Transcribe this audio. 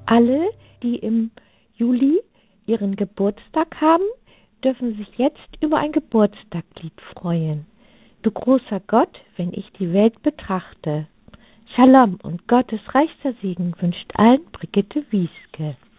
Alle, die im Juli ihren Geburtstag haben, dürfen sich jetzt über ein Geburtstaglied freuen. Du großer Gott, wenn ich die Welt betrachte. Shalom und Gottes reichster Segen wünscht allen Brigitte Wieske.